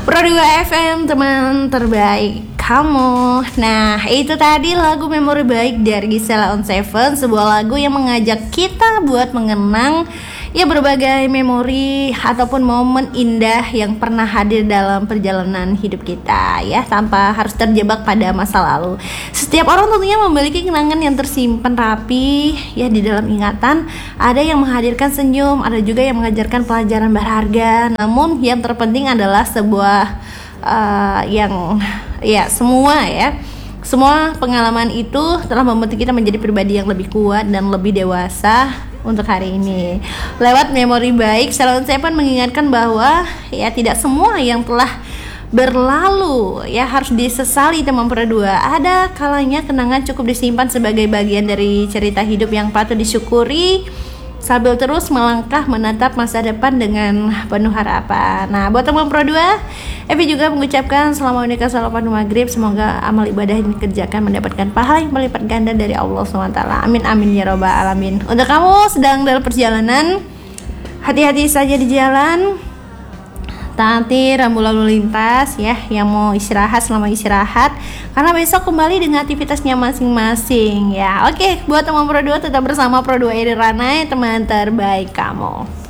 Pro 2 FM, teman terbaik kamu. Nah, itu tadi lagu Memori Baik dari Gisela on Seven, sebuah lagu yang mengajak kita buat mengenang ya berbagai memori ataupun momen indah yang pernah hadir dalam perjalanan hidup kita ya, tanpa harus terjebak pada masa lalu. Setiap orang tentunya memiliki kenangan yang tersimpan rapi ya di dalam ingatan. Ada yang menghadirkan senyum, ada juga yang mengajarkan pelajaran berharga. Namun yang terpenting adalah sebuah semua pengalaman itu telah membentuk kita menjadi pribadi yang lebih kuat dan lebih dewasa untuk hari ini. Lewat Memori Baik, Salon Seven mengingatkan bahwa ya tidak semua yang telah berlalu ya harus disesali, teman berdua. Ada kalanya kenangan cukup disimpan sebagai bagian dari cerita hidup yang patut disyukuri, sambil terus melangkah menatap masa depan dengan penuh harapan. Nah, buat teman Pro 2, Evi juga mengucapkan selamat menikah salat maghrib. Semoga amal ibadah yang dikerjakan mendapatkan pahala yang berlipat ganda dari Allah SWT. Amin amin ya robbal alamin. Untuk kamu sedang dalam perjalanan, hati-hati saja di jalan, taati rambu lalu lintas ya. Yang mau istirahat, selamat istirahat, karena besok kembali dengan aktivitasnya masing-masing ya. Oke, buat teman Pro 2 tetap bersama Pro 2 Edi Ranai, teman terbaik kamu.